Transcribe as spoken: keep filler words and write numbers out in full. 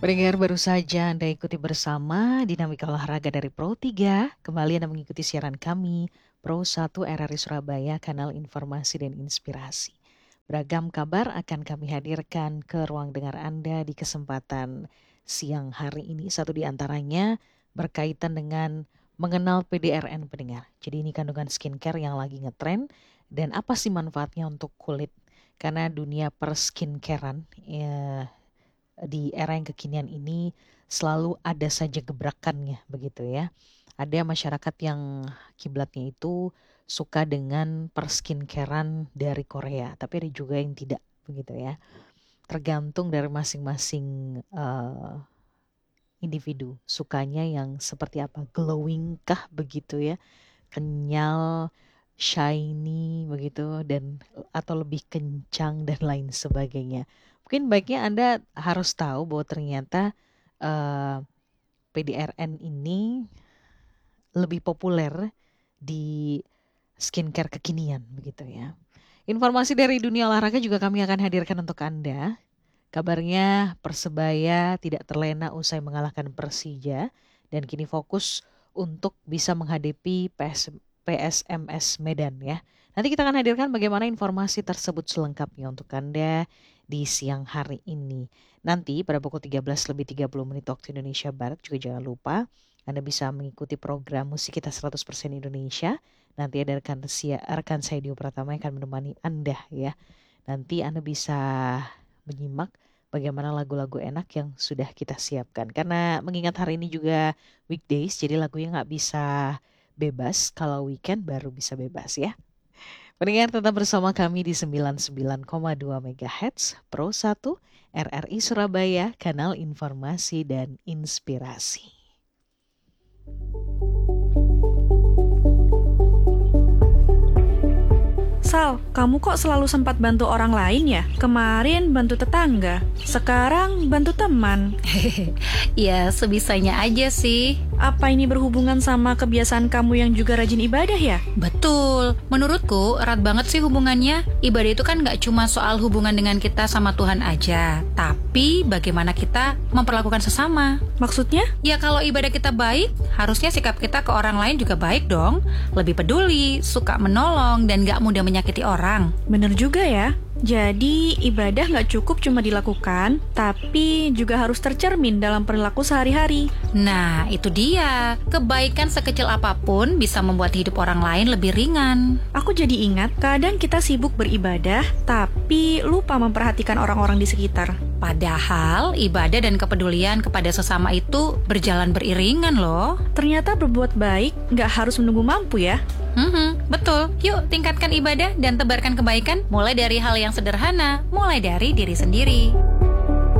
Pendengar, baru saja Anda ikuti bersama Dinamika Olahraga dari Pro tiga. Kembali Anda mengikuti siaran kami, Pro satu R R I Surabaya, kanal informasi dan inspirasi. Beragam kabar akan kami hadirkan ke ruang dengar Anda di kesempatan siang hari ini. Satu di antaranya berkaitan dengan mengenal P D R N, pendengar. Jadi ini kandungan skincare yang lagi ngetren dan apa sih manfaatnya untuk kulit. Karena dunia perskincarean ya, di era yang kekinian ini selalu ada saja gebrakannya, begitu ya. Ada masyarakat yang kiblatnya itu suka dengan perskincarean dari Korea, tapi ada juga yang tidak, begitu ya. Tergantung dari masing-masing uh, individu, sukanya yang seperti apa, glowing kah begitu ya, kenyal, shiny begitu, dan atau lebih kencang dan lain sebagainya. Mungkin baiknya Anda harus tahu bahwa ternyata uh, P D R N ini lebih populer di skincare kekinian, begitu ya. Informasi dari dunia olahraga juga kami akan hadirkan untuk Anda. Kabarnya Persebaya tidak terlena usai mengalahkan Persija dan kini fokus untuk bisa menghadapi P S M S Medan ya. Nanti kita akan hadirkan bagaimana informasi tersebut selengkapnya untuk Anda di siang hari ini. Nanti pada pukul tiga belas lebih tiga puluh menit waktu Indonesia Barat juga jangan lupa Anda bisa mengikuti program Musik Kita seratus persen Indonesia. Nanti ada rekan, rekan saya Dio Pratama yang akan menemani Anda ya. Nanti Anda bisa menyimak bagaimana lagu-lagu enak yang sudah kita siapkan. Karena mengingat hari ini juga weekdays, jadi lagunya nggak bisa bebas. Kalau weekend baru bisa bebas ya. Pendengar, tetap bersama kami di sembilan puluh sembilan koma dua megahertz Pro satu R R I Surabaya, kanal informasi dan inspirasi. Sal, kamu kok selalu sempat bantu orang lain ya? Kemarin bantu tetangga, sekarang bantu teman. Ya, sebisanya aja sih. Apa ini berhubungan sama kebiasaan kamu yang juga rajin ibadah ya? Betul, menurutku erat banget sih hubungannya. Ibadah itu kan gak cuma soal hubungan dengan kita sama Tuhan aja, tapi bagaimana kita memperlakukan sesama. Maksudnya? Ya kalau ibadah kita baik, harusnya sikap kita ke orang lain juga baik dong. Lebih peduli, suka menolong, dan gak mudah menyakiti orang. Bener juga ya. Jadi ibadah gak cukup cuma dilakukan, tapi juga harus tercermin dalam perilaku sehari-hari. Nah, itu dia. Kebaikan sekecil apapun bisa membuat hidup orang lain lebih ringan. Aku jadi ingat, kadang kita sibuk beribadah, tapi lupa memperhatikan orang-orang di sekitar. Padahal ibadah dan kepedulian kepada sesama itu berjalan beriringan loh. Ternyata berbuat baik gak harus menunggu mampu ya. Hmm, betul. Yuk tingkatkan ibadah dan tebarkan kebaikan mulai dari hal yang sederhana, mulai dari diri sendiri.